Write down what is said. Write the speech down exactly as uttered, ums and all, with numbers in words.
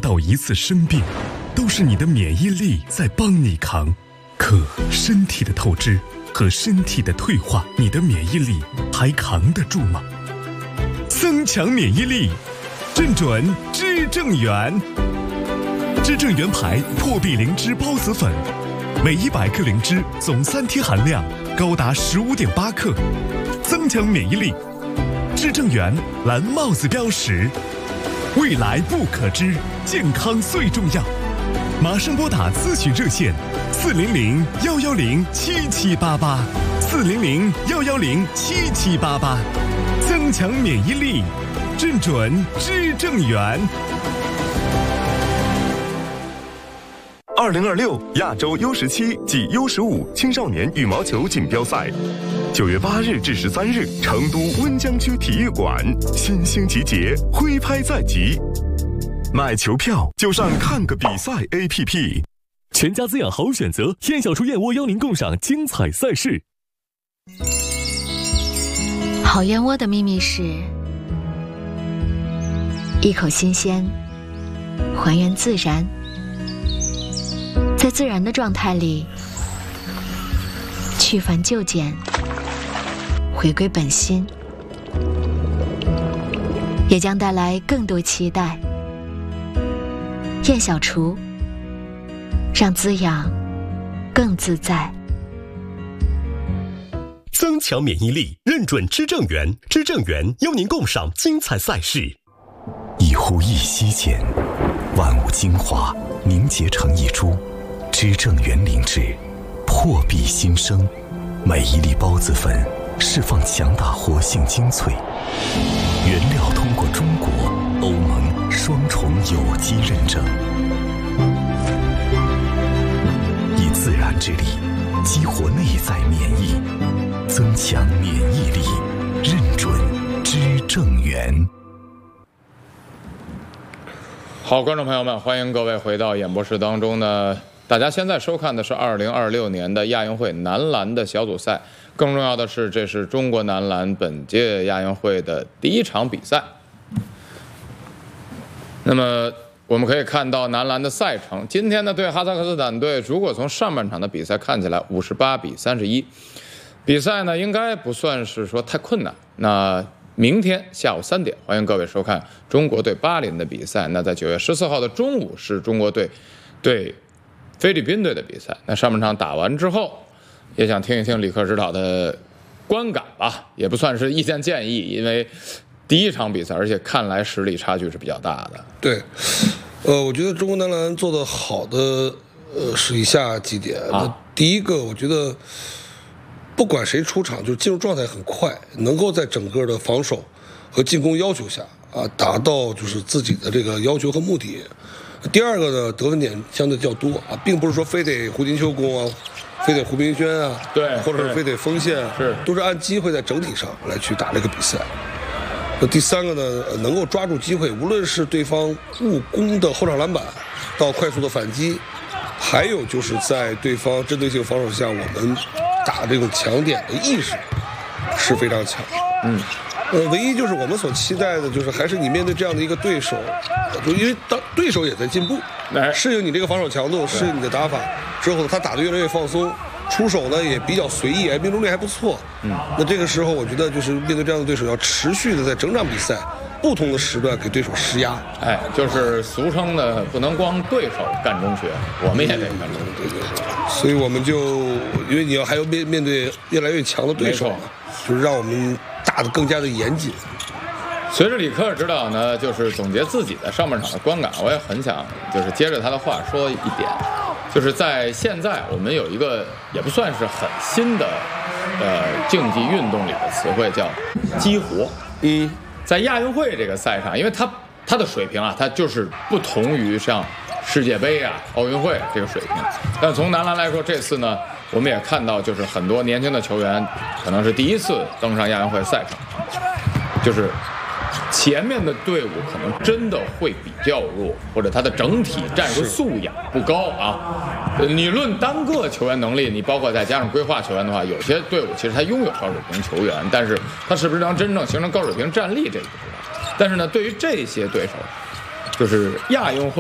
到一次生病，都是你的免疫力在帮你扛。可身体的透支和身体的退化，你的免疫力还扛得住吗？增强免疫力，正准知正元。知正元牌破壁灵芝孢子粉，每一百克灵芝总三贴含量高达十五点八克，增强免疫力。知正元蓝帽子标识，未来不可知，健康最重要。马上拨打咨询热线四零零幺幺零七七八八，四零零幺幺零七七八八，增强免疫力，正准知正元。 二零二六亚洲 U 十七暨 U 十五青少年羽毛球锦标赛，九月八日至十三日，成都温江区体育馆，新兴集结，挥拍在即。买球票就上看个比赛 A P P。 全家滋养好选择，燕小厨燕窝邀您共赏精彩赛事。 好燕窝的秘密是一口新鲜，还原自然，在自然的状态里去繁就简，回归本心，也将带来更多期待。燕小厨，让滋养更自在。 增强免疫力，认准知正元，知正元邀您共赏精彩赛事。 一呼一吸间，万物精华凝结成一株，知正元灵芝，破壁新生。每一粒孢子粉释放强大活性精粹，原料通过中国、欧盟双重有机认证，以自然之力激活内在免疫，增强免疫力，认准知正元。 好，观众朋友们，欢迎各位回到演播室当中呢。大家现在收看的是二零二六年的亚运会男篮的小组赛，更重要的是，这是中国男篮本届亚运会的第一场比赛。那么我们可以看到男篮的赛程，今天呢对哈萨克斯坦队，如果从上半场的比赛看起来，五十八比三十一，比赛呢应该不算是说太困难。那明天下午三点，欢迎各位收看中国队巴林的比赛。那在九月十四号的中午是中国队对菲律宾队的比赛。那上半场打完之后，也想听一听李克指导的观感吧，也不算是意见建议，因为第一场比赛，而且看来实力差距是比较大的。 对，呃，我觉得中国男篮做得好的，呃，是以下几点。啊、第一个，我觉得不管谁出场，就进入状态很快，能够在整个的防守和进攻要求下啊，达到就是自己的这个要求和目的。第二个呢，得分点相对较多啊，并不是说非得胡金秋攻啊，非得胡明轩啊， 对， 或者是非得锋线啊， 是， 都是按机会在整体上来去打这个比赛。那第三个呢，能够抓住机会，无论是对方误攻的后场篮板，到快速的反击，还有就是在对方针对性防守下，我们打这种强点的意识是非常强。嗯。呃，唯一就是我们所期待的，就是还是你面对这样的一个对手，就因为当对手也在进步，适应你这个防守强度，适应你的打法之后，他打得越来越放松，出手呢也比较随意，哎，命中率还不错。嗯，那这个时候我觉得就是面对这样的对手，要持续的在整场比赛不同的时段给对手施压。 哎，就是俗称的不能光对手干中学，我们也得干中学。 对对对。所以我们就因为你要还要面面对越来越强的对手嘛，就是让我们打得更加的严谨。 随着李克指导呢，就是总结自己的上半场的观感，我也很想就是接着他的话说一点，就是在现在我们有一个也不算是很新的呃竞技运动里的词汇叫激活。嗯，在亚运会这个赛上，因为它它的水平啊，它就是不同于像世界杯啊、奥运会这个水平。但从男篮来说，这次呢，我们也看到，就是很多年轻的球员可能是第一次登上亚运会赛场，就是前面的队伍可能真的会比较弱，或者他的整体战术素养不高啊。你论单个球员能力，你包括再加上规划球员的话，有些队伍其实他拥有高水平球员，但是他是不是能真正形成高水平战力，这个不知道。但是呢，对于这些对手，就是亚运会。